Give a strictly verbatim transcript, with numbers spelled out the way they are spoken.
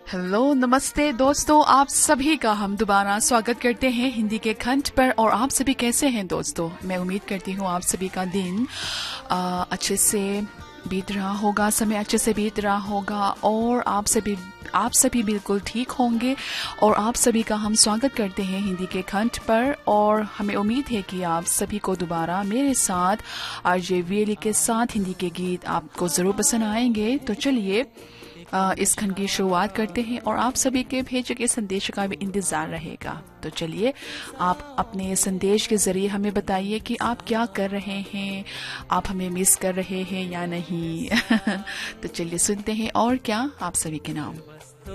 Hello, नमस्ते दोस्तों, आप सभी का हम दोबारा स्वागत करते हैं हिंदी के खंड पर। और आप सभी कैसे हैं दोस्तों? मैं उम्मीद करती हूँ आप सभी का दिन आ, अच्छे से बीत रहा होगा, समय अच्छे से बीत रहा होगा और आप सभी आप सभी बिल्कुल ठीक होंगे। और आप सभी का हम स्वागत करते हैं हिंदी के खंड पर। और हमें उम्मीद है कि आप सभी को दोबारा मेरे साथ आरजे वीएली के साथ हिंदी के गीत आपको जरूर पसंद आएंगे। तो चलिए आ, इस खंड की शुरुआत करते हैं और आप सभी के भेजे गए संदेश का भी इंतजार रहेगा। तो चलिए आप अपने संदेश के जरिए हमें बताइए कि आप क्या कर रहे हैं, आप हमें मिस कर रहे हैं या नहीं। तो चलिए सुनते हैं और क्या आप सभी के नाम।